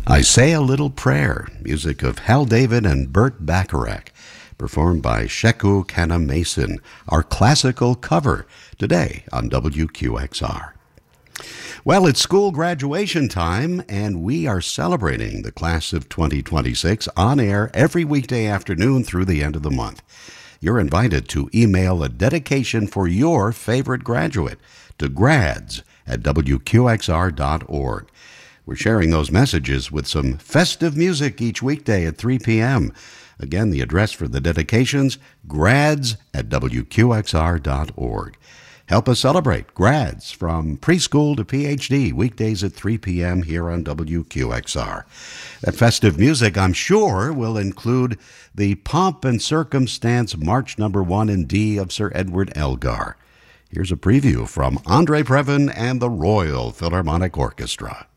I Say a Little Prayer, music of Hal David and Burt Bacharach, performed by Sheku Kana Mason, our classical cover, today on WQXR. Well, it's school graduation time, and we are celebrating the class of 2026 on air every weekday afternoon through the end of the month. You're invited to email a dedication for your favorite graduate to grads@WQXR.org. We're sharing those messages with some festive music each weekday at 3 p.m. Again, the address for the dedications, grads@WQXR.org. Help us celebrate grads from preschool to PhD, weekdays at 3 p.m. here on WQXR. That festive music, I'm sure, will include the Pomp and Circumstance March No. 1 in D of Sir Edward Elgar. Here's a preview from Andre Previn and the Royal Philharmonic Orchestra.